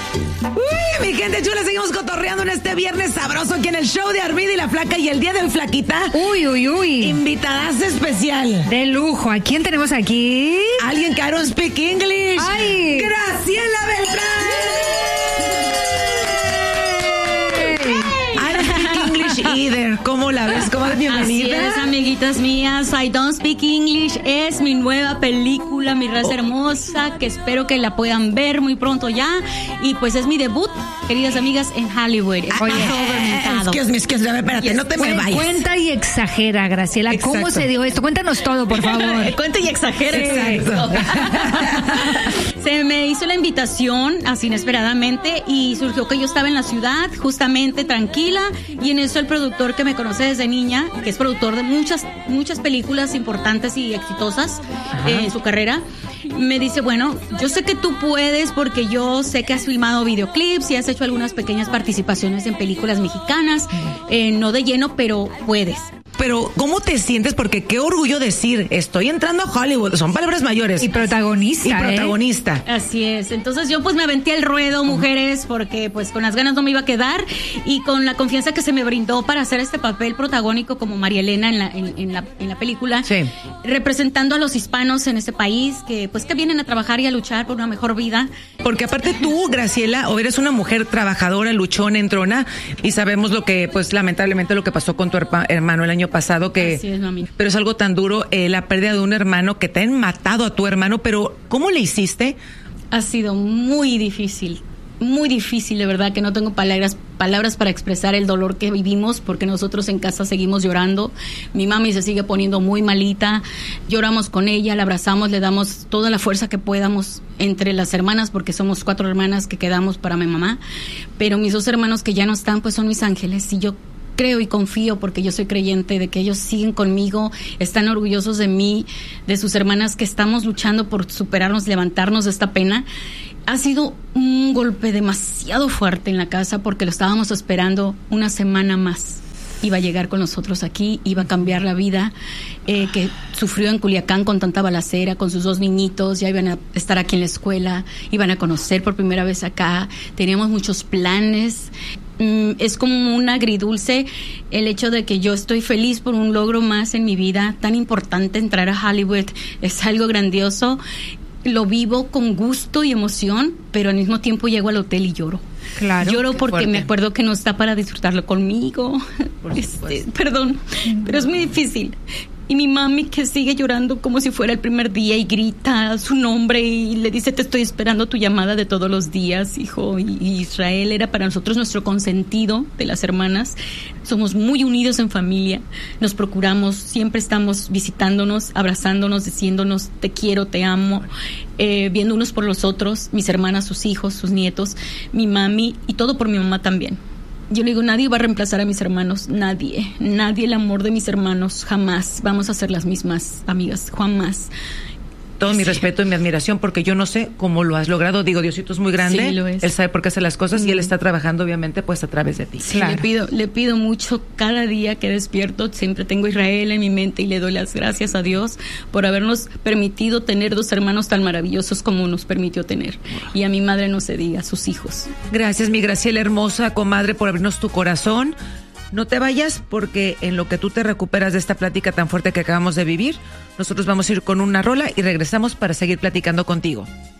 Mi gente chula, seguimos cotorreando en este viernes sabroso aquí en el show de Armida y la Flaca y el día de Flaquita. Uy. Invitadas especial. De lujo. ¿A quién tenemos aquí? Alguien que I don't speak English. ¡Ay! ¡Graciela Beltrán! I don't speak English either. ¿Cómo la ves? ¿Cómo es? Bienvenida. Así es, amiguitas mías. I Don't Speak English es mi nueva película, Mi Raza Hermosa, que espero que la puedan ver muy pronto ya. Y pues es mi debut, queridas amigas, en Hollywood. Oye, excuse me, espérate, no te me vayas. Cuenta y exagera, Graciela. Exacto. ¿Cómo se dio esto? Cuéntanos todo, por favor. Cuenta y exagera. Exacto. Se me hizo la invitación así inesperadamente y surgió que yo estaba en la ciudad, justamente tranquila, y en eso el productor que me conoce desde niña, que es productor de muchas películas importantes y exitosas en su carrera, me dice, bueno, yo sé que tú puedes porque yo sé que has filmado videoclips y has hecho algunas pequeñas participaciones en películas mexicanas, no de lleno, pero puedes. Pero, ¿cómo te sientes? Porque qué orgullo decir, estoy entrando a Hollywood. Son palabras mayores. Y protagonista. Así es. Entonces yo pues me aventé al ruedo, mujeres, porque pues con las ganas no me iba a quedar y con la confianza que se me brindó para hacer este papel protagónico como María Elena en la película, sí, representando a los hispanos en este país que vienen a trabajar y a luchar por una mejor vida. Porque aparte tú, Graciela, o eres una mujer trabajadora, luchona, entrona, y sabemos lo que, pues lamentablemente lo que pasó con tu hermano el año pasado, que así es, mami. Pero es algo tan duro, la pérdida de un hermano, que te han matado a tu hermano, pero ¿cómo le hiciste? Ha sido muy difícil, de verdad que no tengo palabras para expresar el dolor que vivimos, porque nosotros en casa seguimos llorando. Mi mami se sigue poniendo muy malita, lloramos con ella, la abrazamos, le damos toda la fuerza que podamos entre las hermanas, porque somos 4 hermanas que quedamos para mi mamá, pero mis 2 hermanos que ya no están, pues son mis ángeles, y yo creo y confío, porque yo soy creyente de que ellos siguen conmigo, están orgullosos de mí, de sus hermanas, que estamos luchando por superarnos, levantarnos de esta pena. Ha sido un golpe demasiado fuerte en la casa, porque lo estábamos esperando una semana más. Iba a llegar con nosotros aquí, iba a cambiar la vida que sufrió en Culiacán con tanta balacera, con sus 2 niñitos, ya iban a estar aquí en la escuela, iban a conocer por primera vez acá, teníamos muchos planes. Es como un agridulce el hecho de que yo estoy feliz por un logro más en mi vida, tan importante. Entrar a Hollywood es algo grandioso, lo vivo con gusto y emoción, pero al mismo tiempo llego al hotel y lloro. Claro. Lloro porque fuerte. me acuerdo que no está para disfrutarlo conmigo. Perdón, pero es muy difícil. Y mi mami, que sigue llorando como si fuera el primer día, y grita su nombre y le dice, te estoy esperando tu llamada de todos los días, hijo. Y Israel era para nosotros nuestro consentido de las hermanas. Somos muy unidos en familia, nos procuramos, siempre estamos visitándonos, abrazándonos, diciéndonos te quiero, te amo, viendo unos por los otros, mis hermanas, sus hijos, sus nietos, mi mami, y todo por mi mamá también. Yo le digo, nadie va a reemplazar a mis hermanos, nadie, el amor de mis hermanos, jamás vamos a ser las mismas amigas, jamás. Todo mi respeto y mi admiración, porque yo no sé cómo lo has logrado. Digo, Diosito es muy grande, sí, lo es. Él sabe por qué hace las cosas y Él está trabajando obviamente pues a través de ti. Sí, claro. Le pido mucho cada día que despierto, siempre tengo a Israel en mi mente y le doy las gracias a Dios por habernos permitido tener 2 hermanos tan maravillosos como nos permitió tener. Y a mi madre no se diga, sus hijos. Gracias, mi Graciela hermosa, comadre, por abrirnos tu corazón. No te vayas, porque en lo que tú te recuperas de esta plática tan fuerte que acabamos de vivir, nosotros vamos a ir con una rola y regresamos para seguir platicando contigo.